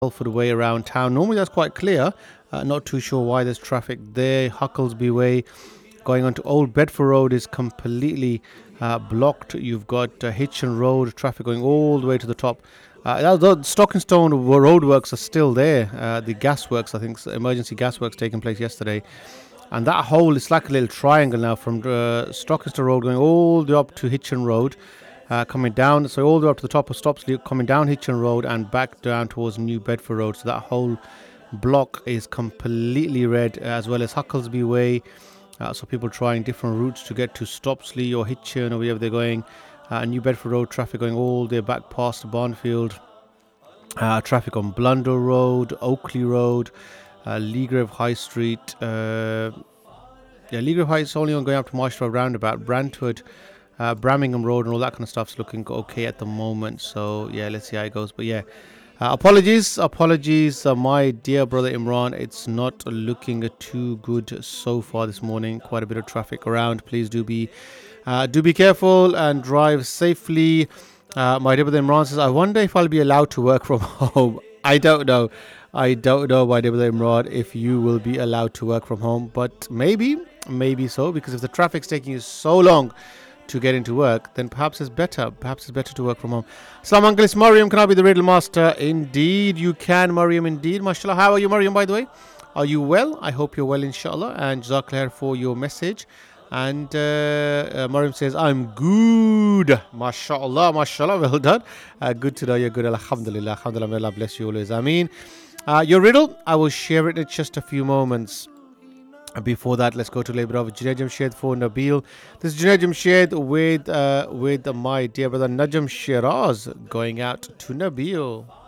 Telford Way around town. Normally that's quite clear. Not too sure why there's traffic there. Hucklesby Way going on to Old Bedford Road is completely blocked. You've got Hitchin Road traffic going all the way to the top. The Stock and Stone roadworks are still there. The gasworks, I think, emergency gasworks taking place yesterday. And that whole, it's like a little triangle now from Stockenster Road going all the way up to Hitchin Road, coming down, so all the way up to the top of Stopsley, coming down Hitchin Road and back down towards New Bedford Road. So that whole block is completely red, as well as Hucklesby Way. So people trying different routes to get to Stopsley or Hitchin or wherever they're going. New Bedford Road traffic going all the way back past Barnfield. Traffic on Blundell Road, Oakley Road, Leagrave High Street. Leagrave High is only on going up to Marshall Roundabout. Brantwood, Birmingham Road and all that kind of stuff's looking okay at the moment. So yeah, let's see how it goes. But yeah, apologies, my dear brother Imran. It's not looking too good so far this morning. Quite a bit of traffic around. Please do be careful and drive safely. My dear brother Imran says, I wonder if I'll be allowed to work from home. I don't know, my dear brother Imran, if you will be allowed to work from home. But maybe so, because if the traffic's taking you so long to get into work, then perhaps it's better to work from home. Salam Uncle, it's Mariam. Can I be the riddle master? Indeed you can, Mariam, indeed. MashaAllah. How are you, Mariam, by the way? Are you well? I hope you're well, inshallah. And Jazakallah for your message. And Mariam says, I'm good. MashaAllah, well done. Good to know you're good. Alhamdulillah, may Allah bless you always. Ameen. Your riddle, I will share it in just a few moments. Before that, let's go to Labor of Junaid Jamshed for Nabil. This is Junaid Jamshed with my dear brother Najam Shiraz going out to Nabil.